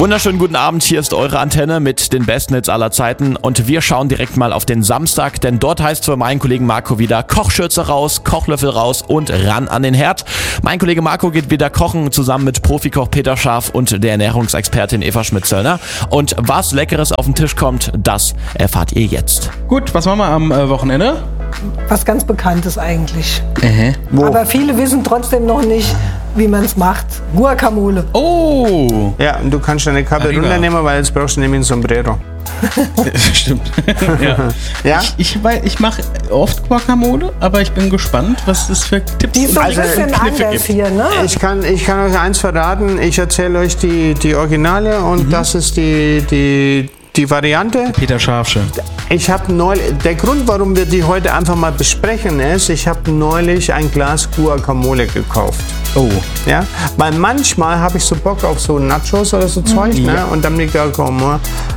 Wunderschönen guten Abend, hier ist eure Antenne mit den besten Hits aller Zeiten und wir schauen direkt mal auf den Samstag, denn dort heißt es für meinen Kollegen Marco wieder Kochschürze raus, Kochlöffel raus und ran an den Herd. Mein Kollege Marco geht wieder kochen, zusammen mit Profikoch Peter Scharf und der Ernährungsexpertin Eva Schmidt-Zöllner. Und was Leckeres auf den Tisch kommt, das erfahrt ihr jetzt. Gut, was machen wir am Wochenende? Was ganz Bekanntes eigentlich. Wo? Aber viele wissen trotzdem noch nicht, wie man es macht. Guacamole. Oh! Ja, und du kannst deine Kappe Arriba. runternehmen, weil jetzt brauchst du nämlich ein Sombrero. Stimmt. Ja. Ja? Ich mache oft Guacamole, aber ich bin gespannt, was das für Tipps Die ist doch ein Also, bisschen Kniffe anders gibt. hier, ne? Ich kann euch eins verraten, ich erzähle euch die Originale und das ist die Variante. Peter Scharfsche. Ich habe neulich, der Grund, warum wir die heute einfach mal besprechen, ist, ich habe neulich ein Glas Guacamole gekauft. Oh. Ja? Weil manchmal habe ich so Bock auf so Nachos oder so Zeug, ne? Ja. Und dann die Guacamole.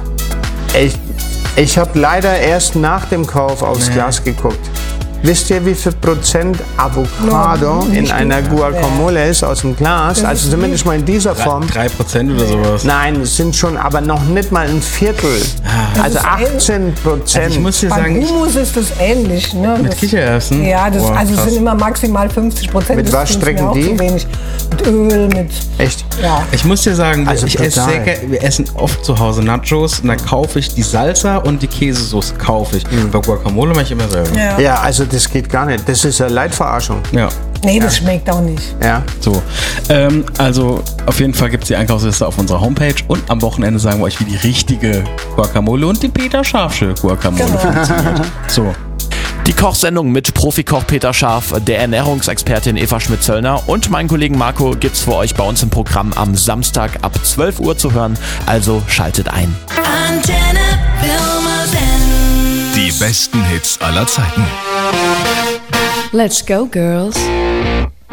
Ich habe leider erst nach dem Kauf aufs Glas geguckt. Wisst ihr, wie viel Prozent Avocado in einer Guacamole ist aus dem Glas? Also zumindest mal in dieser Form. 3% oder sowas. Nein, es sind schon, aber noch nicht mal ein Viertel. Also 18%. Also ich muss dir Bei sagen, Hummus ist das ähnlich, ne? mit Das- Kichererbsen. Ja, das, Boah, also es krass. sind immer maximal 50%. Mit Das was ist mir strecken auch die? zu wenig. Mit Öl, mit... Echt? Ja. Ich muss dir sagen, Also ich esse total. wir essen oft zu Hause Nachos und dann kaufe ich die Salsa und die Käsesoße kaufe ich. Bei Guacamole mache ich immer selber. Ja. Ja, also das geht gar nicht. Das ist eine Leitverarschung. Ja. Nee, das schmeckt auch nicht. Ja. So, also auf jeden Fall gibt es die Einkaufsliste auf unserer Homepage und am Wochenende sagen wir euch, wie die richtige Guacamole und die Peter Scharfsche Guacamole funktioniert. So, Die Kochsendung mit Profikoch Peter Scharf, der Ernährungsexpertin Eva Schmidt-Zöllner und meinen Kollegen Marco gibt's für euch bei uns im Programm am Samstag ab 12 Uhr zu hören, also schaltet ein. Antenne Wilmersdorf. Die besten Hits aller Zeiten. Let's go, girls.